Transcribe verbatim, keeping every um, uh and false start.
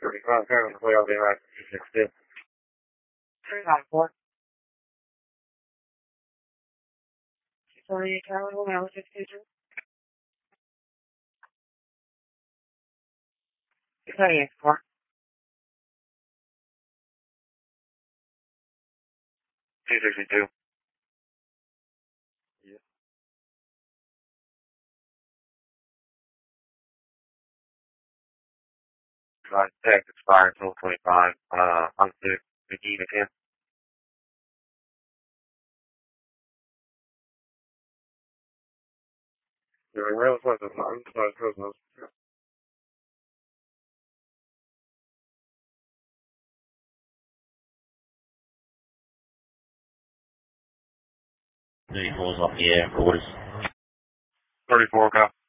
thirty-five, kind of play all day right, six two. three nine four. Sorry, Charlie, hold on, six two two. six eight four. two sixty-two. Yeah. Right, text expired until twenty-five. Uh, I'm sick. McGee again. You're real close to I'm close to those. thirty-four's off the air, quarters. thirty-four, go.